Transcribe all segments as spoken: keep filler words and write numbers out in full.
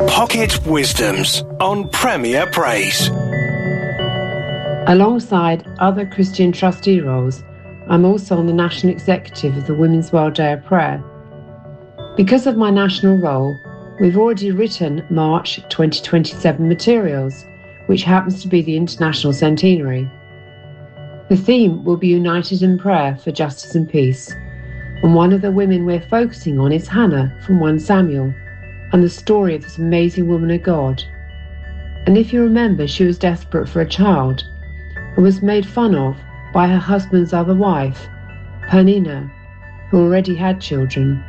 Pocket Wisdoms on Premier Praise. Alongside other Christian trustee roles, I'm also on the national executive of the Women's World Day of Prayer. Because of my national role, we've already written March twenty twenty-seven materials, which happens to be the International Centenary. The theme will be United in Prayer for Justice and Peace, and one of the women we're focusing on is Hannah from First Samuel, and the story of this amazing woman of God. And if you remember, she was desperate for a child and was made fun of by her husband's other wife, Peninnah, who already had children.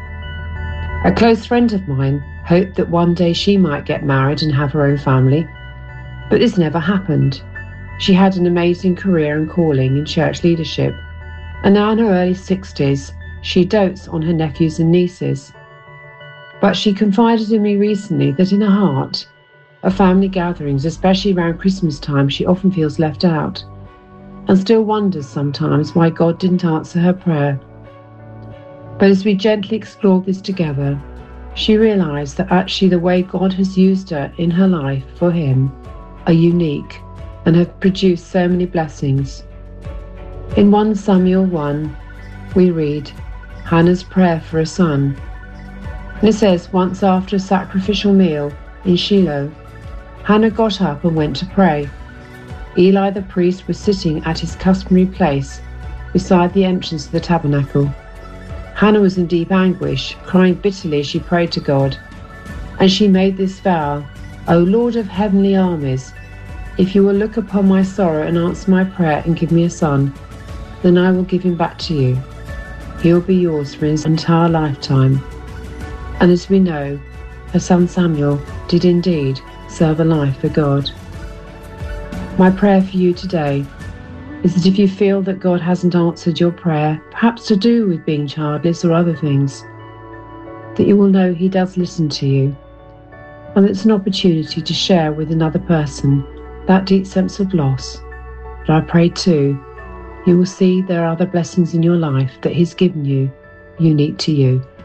A close friend of mine hoped that one day she might get married and have her own family, but this never happened. She had an amazing career and calling in church leadership, and now in her early sixties, she dotes on her nephews and nieces. But she confided in me recently that in her heart, at family gatherings, especially around Christmas time, she often feels left out and still wonders sometimes why God didn't answer her prayer. But as we gently explored this together, she realised that actually the way God has used her in her life for Him are unique and have produced so many blessings. In First Samuel one, we read Hannah's prayer for a son. And it says, once after a sacrificial meal in Shiloh, Hannah got up and went to pray. Eli the priest was sitting at his customary place beside the entrance of the tabernacle. Hannah was in deep anguish, crying bitterly as she prayed to God. And she made this vow, O Lord of heavenly armies, if you will look upon my sorrow and answer my prayer and give me a son, then I will give him back to you. He will be yours for his entire lifetime. And as we know, her son Samuel did indeed serve a life for God. My prayer for you today is that if you feel that God hasn't answered your prayer, perhaps to do with being childless or other things, that you will know He does listen to you, and it's an opportunity to share with another person that deep sense of loss. But I pray too, you will see there are other blessings in your life that He's given you, unique to you.